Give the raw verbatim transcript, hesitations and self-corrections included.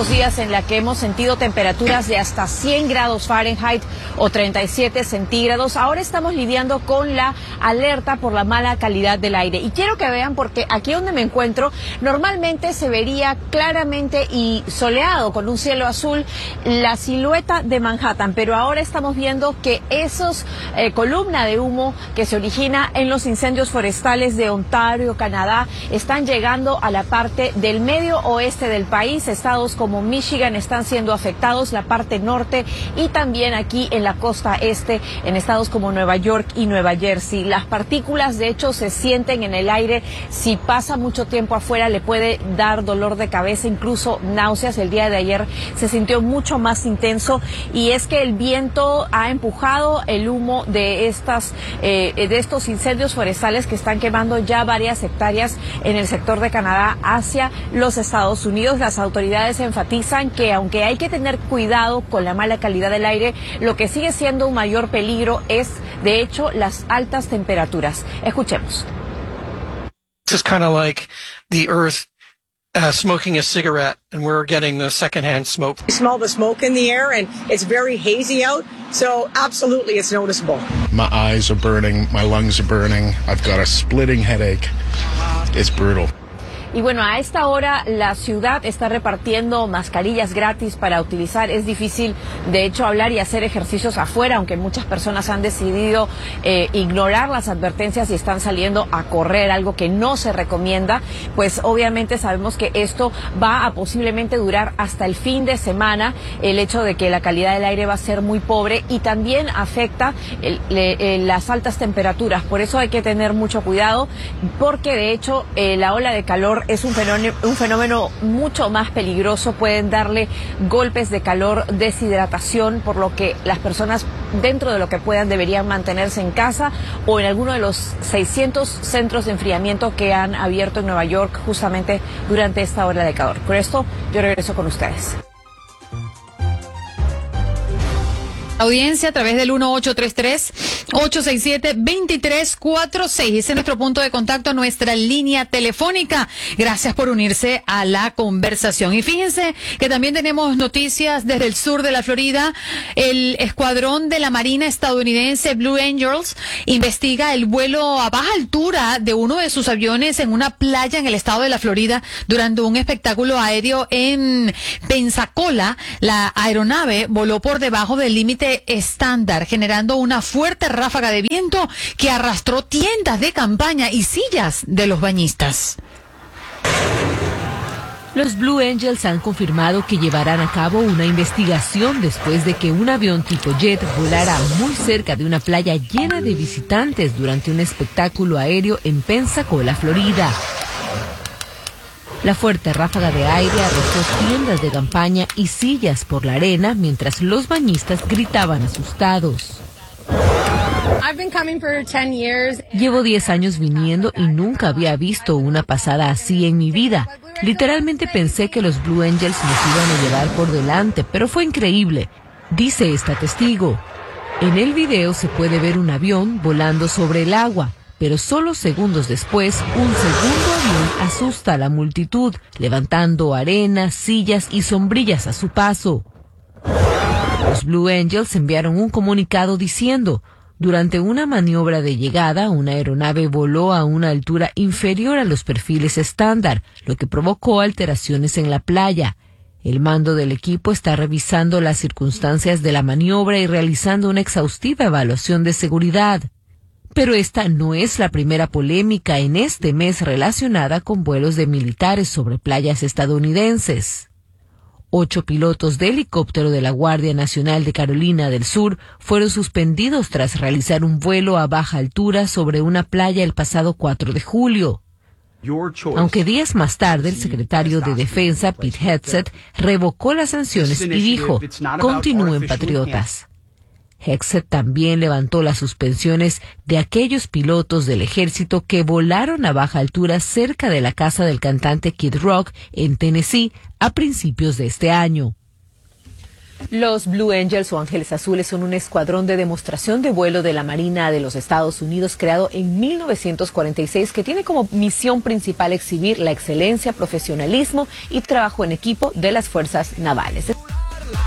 estos días en la que hemos sentido temperaturas de hasta cien grados Fahrenheit o treinta y siete centígrados, ahora estamos lidiando con la alerta por la mala calidad del aire. Y quiero que vean porque aquí donde me encuentro normalmente se vería claramente y soleado con un cielo azul la silueta de Manhattan, pero ahora estamos viendo que esos eh, columna de humo que se origina en los incendios forestales de Ontario, Canadá, están llegando a la parte del medio oeste del país. Estados como Michigan están siendo afectados, la parte norte y también aquí en la costa este, en estados como Nueva York y Nueva Jersey. Las partículas de hecho se sienten en el aire. Si pasa mucho tiempo afuera le puede dar dolor de cabeza, incluso náuseas. El día de ayer se sintió mucho más intenso y es que el viento ha empujado el humo de estas eh, de estos incendios forestales que están quemando ya varias hectáreas en el sector de Canadá hacia los Estados Unidos. Las autoridades enfatizan que aunque hay que tener cuidado con la mala calidad del aire, lo que sigue siendo un mayor peligro es, de hecho, las altas temperaturas. Escuchemos. This is kind of like the earth uh, smoking a cigarette, and we're getting the secondhand smoke. You smell the smoke in the air, and it's very hazy out, so absolutely it's noticeable. My eyes are burning, my lungs are burning, I've got a splitting headache. It's brutal. Y bueno, a esta hora la ciudad está repartiendo mascarillas gratis para utilizar. Es difícil, de hecho, hablar y hacer ejercicios afuera, aunque muchas personas han decidido eh, ignorar las advertencias y están saliendo a correr, algo que no se recomienda. Pues obviamente sabemos que esto va a posiblemente durar hasta el fin de semana, el hecho de que la calidad del aire va a ser muy pobre y también afecta el, le, el, las altas temperaturas. Por eso hay que tener mucho cuidado, porque de hecho eh, la ola de calor es un fenómeno, un fenómeno mucho más peligroso. Pueden darle golpes de calor, deshidratación, por lo que las personas, dentro de lo que puedan, deberían mantenerse en casa o en alguno de los seiscientos centros de enfriamiento que han abierto en Nueva York justamente durante esta ola de calor. Por esto, yo regreso con ustedes. Audiencia a través del uno ocho tres tres, ocho seis siete, dos tres cuatro seis. Ese es nuestro punto de contacto, a nuestra línea telefónica. Gracias por unirse a la conversación. Y fíjense que también tenemos noticias desde el sur de la Florida. El escuadrón de la Marina estadounidense Blue Angels investiga el vuelo a baja altura de uno de sus aviones en una playa en el estado de la Florida durante un espectáculo aéreo en Pensacola. La aeronave voló por debajo del límite estándar, generando una fuerte ráfaga de viento que arrastró tiendas de campaña y sillas de los bañistas. Los Blue Angels han confirmado que llevarán a cabo una investigación después de que un avión tipo jet volara muy cerca de una playa llena de visitantes durante un espectáculo aéreo en Pensacola, Florida. La fuerte ráfaga de aire arrojó tiendas de campaña y sillas por la arena mientras los bañistas gritaban asustados. Llevo diez años viniendo y nunca había visto una pasada así en mi vida. Literalmente pensé que los Blue Angels nos iban a llevar por delante, pero fue increíble, dice esta testigo. En el video se puede ver un avión volando sobre el agua, pero solo segundos después, un segundo avión asusta a la multitud, levantando arena, sillas y sombrillas a su paso. Los Blue Angels enviaron un comunicado diciendo: durante una maniobra de llegada, una aeronave voló a una altura inferior a los perfiles estándar, lo que provocó alteraciones en la playa. El mando del equipo está revisando las circunstancias de la maniobra y realizando una exhaustiva evaluación de seguridad. Pero esta no es la primera polémica en este mes relacionada con vuelos de militares sobre playas estadounidenses. Ocho pilotos de helicóptero de la Guardia Nacional de Carolina del Sur fueron suspendidos tras realizar un vuelo a baja altura sobre una playa el pasado cuatro de julio. Aunque días más tarde el secretario de Defensa, Pete Hegseth, revocó las sanciones y dijo: continúen, patriotas. Hegseth también levantó las suspensiones de aquellos pilotos del ejército que volaron a baja altura cerca de la casa del cantante Kid Rock en Tennessee a principios de este año. Los Blue Angels o Ángeles Azules son un escuadrón de demostración de vuelo de la Marina de los Estados Unidos creado en mil novecientos cuarenta y seis que tiene como misión principal exhibir la excelencia, profesionalismo y trabajo en equipo de las fuerzas navales.